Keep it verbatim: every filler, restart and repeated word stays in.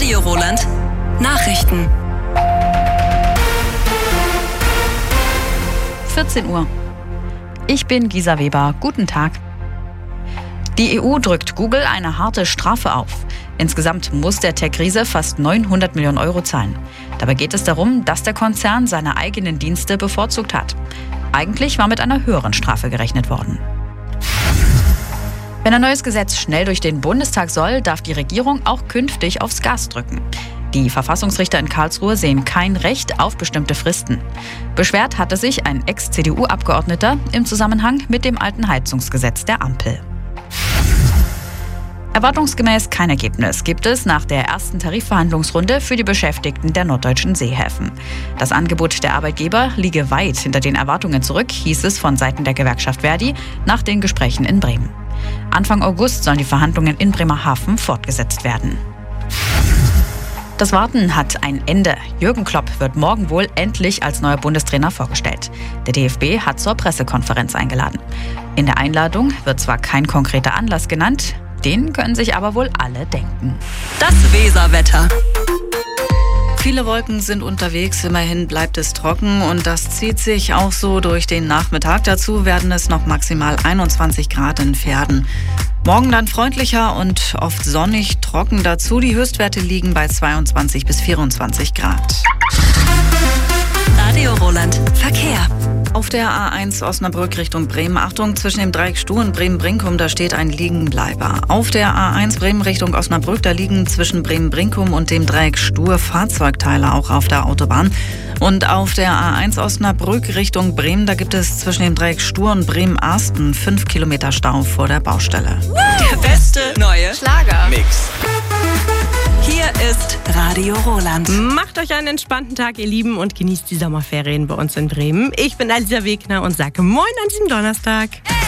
Radio Roland. Nachrichten. vierzehn Uhr. Ich bin Gisa Weber. Guten Tag. Die E U drückt Google eine harte Strafe auf. Insgesamt muss der Tech-Riese fast neunhundert Millionen Euro zahlen. Dabei geht es darum, dass der Konzern seine eigenen Dienste bevorzugt hat. Eigentlich war mit einer höheren Strafe gerechnet worden. Wenn ein neues Gesetz schnell durch den Bundestag soll, darf die Regierung auch künftig aufs Gas drücken. Die Verfassungsrichter in Karlsruhe sehen kein Recht auf bestimmte Fristen. Beschwert hatte sich ein Ex-C D U-Abgeordneter im Zusammenhang mit dem alten Heizungsgesetz der Ampel. Erwartungsgemäß kein Ergebnis gibt es nach der ersten Tarifverhandlungsrunde für die Beschäftigten der norddeutschen Seehäfen. Das Angebot der Arbeitgeber liege weit hinter den Erwartungen zurück, hieß es von Seiten der Gewerkschaft Verdi nach den Gesprächen in Bremen. Anfang August sollen die Verhandlungen in Bremerhaven fortgesetzt werden. Das Warten hat ein Ende. Jürgen Klopp wird morgen wohl endlich als neuer Bundestrainer vorgestellt. Der D F B hat zur Pressekonferenz eingeladen. In der Einladung wird zwar kein konkreter Anlass genannt, den können sich aber wohl alle denken. Das Weserwetter. Viele Wolken sind unterwegs, immerhin bleibt es trocken und das zieht sich auch so durch den Nachmittag. Dazu werden es noch maximal einundzwanzig Grad in Pferden. Morgen dann freundlicher und oft sonnig, trocken dazu. Die Höchstwerte liegen bei zweiundzwanzig bis vierundzwanzig Grad. Radio Roland. Verkehr. Auf der A eins Osnabrück Richtung Bremen, Achtung, zwischen dem Dreieck Stuhr und Bremen-Brinkum, da steht ein Liegenbleiber. Auf der A eins Bremen Richtung Osnabrück, da liegen zwischen Bremen-Brinkum und dem Dreieck Stuhr Fahrzeugteile auch auf der Autobahn. Und auf der A eins Osnabrück Richtung Bremen, da gibt es zwischen dem Dreieck Stuhr und Bremen-Arsten fünf Kilometer Stau vor der Baustelle. Der beste neue Schlager-Mix. Hier ist Radio Roland. Macht euch einen entspannten Tag, ihr Lieben, und genießt die Sommerferien bei uns in Bremen. Ich bin Alisa Wegner und sage Moin an diesem Donnerstag.